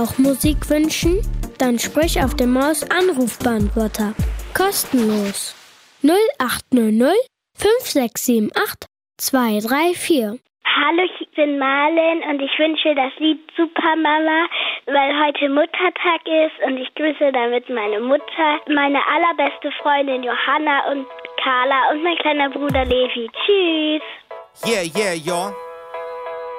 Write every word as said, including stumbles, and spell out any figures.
auch Musik wünschen? Dann sprich auf dem Maus-Anrufbeantworter. Kostenlos. null acht null null fünf sechs sieben acht zwei drei vier. Hallo, ich bin Marlen und ich wünsche das Lied Super Mama, weil heute Muttertag ist und ich grüße damit meine Mutter, meine allerbeste Freundin Johanna und Carla und mein kleiner Bruder Levi. Tschüss! Yeah, yeah, y'all.